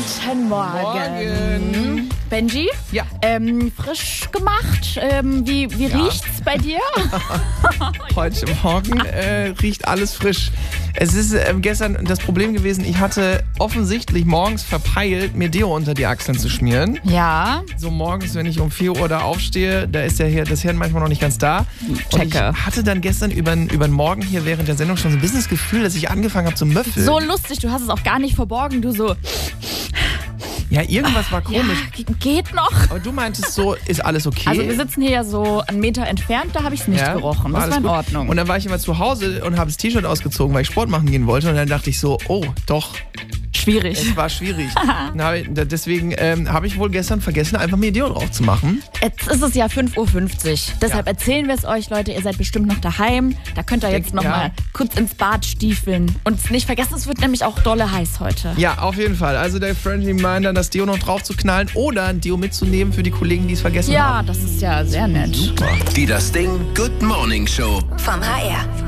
Guten Morgen. Benji? Ja. Frisch gemacht. Wie riecht's bei dir? Heute Morgen riecht alles frisch. Es ist gestern das Problem gewesen, ich hatte offensichtlich morgens verpeilt, mir Deo unter die Achseln zu schmieren. Ja. So morgens, wenn ich um 4 Uhr da aufstehe, da ist das Hirn manchmal noch nicht ganz da. Checke. Und ich hatte dann gestern über den Morgen hier während der Sendung schon so ein bisschen das Gefühl, dass ich angefangen habe zu müffeln. So lustig, du hast es auch gar nicht verborgen. Du so, Ja, irgendwas war komisch. ja, geht noch. Aber du meintest so, ist alles okay? Also wir sitzen hier ja so einen Meter entfernt, da habe ich es nicht gerochen. Das war in Ordnung. Und dann war ich immer zu Hause und habe das T-Shirt ausgezogen, weil ich Sport machen gehen wollte. Und dann dachte ich so, oh, doch, Schwierig. es war schwierig. Deswegen habe ich wohl gestern vergessen, einfach mir Deo drauf zu machen. Jetzt ist es ja 5:50 Uhr. Deshalb erzählen wir es euch, Leute. Ihr seid bestimmt noch daheim. Da könnt ihr jetzt noch mal kurz ins Bad stiefeln. Und nicht vergessen, es wird nämlich auch dolle heiß heute. Ja, auf jeden Fall. Also der Friendly Reminder, das Deo noch drauf zu knallen oder ein Deo mitzunehmen für die Kollegen, die es vergessen haben. Ja, das ist ja sehr nett. Die Das Ding Good Morning Show. Vom HR.